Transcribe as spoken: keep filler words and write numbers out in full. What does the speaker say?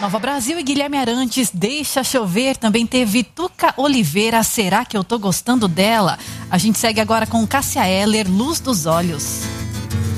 Nova Brasil e Guilherme Arantes, Deixa Chover. Também teve Tuca Oliveira, Será que eu tô gostando dela? A gente segue agora com Cássia Eller, Luz dos Olhos.